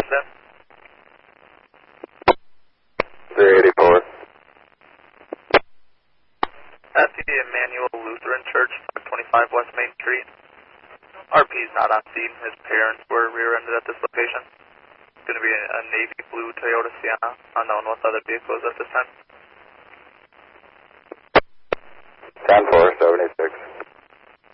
Then 384. at the Emmanuel Lutheran Church, 25 West Main Street. RP is not on scene. His parents were rear-ended at this location. It's going to be a navy blue Toyota Sienna, unknown what other vehicles at this time. 10-4, 76.